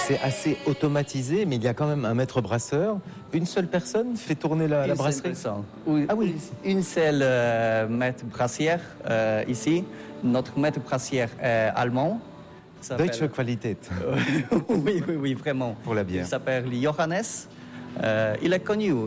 c'est assez automatisé, mais il y a quand même un maître brasseur. Une seule personne fait tourner la brasserie? Oui, Ah oui. une seule maître brassière ici. Notre maître brassière est allemand. Deutsche Qualität. Oui, vraiment. Pour la bière. Il s'appelle Johannes. Il est connu